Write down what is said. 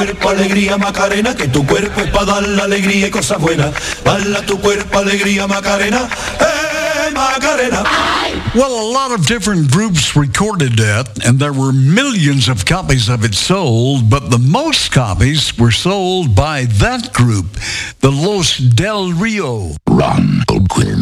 cuerpo alegría Macarena, que tu cuerpo es para dar la alegría y cosas buenas. Bala tu cuerpo alegría Macarena, Macarena. Well, a lot of different groups recorded that, and there were millions of copies of it sold, but the most copies were sold by that group, the Los Del Rio. Ron O'Quinn.